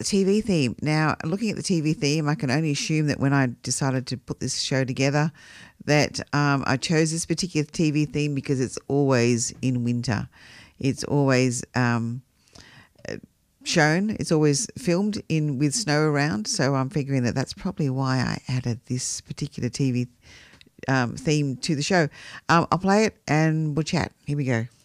TV theme. Now, looking at the TV theme, I can only assume that when I decided to put this show together that I chose this particular TV theme because it's always in winter. It's always shown. It's always filmed in with snow around. So I'm figuring that that's probably why I added this particular TV theme to the show. I'll play it and we'll chat. Here we go.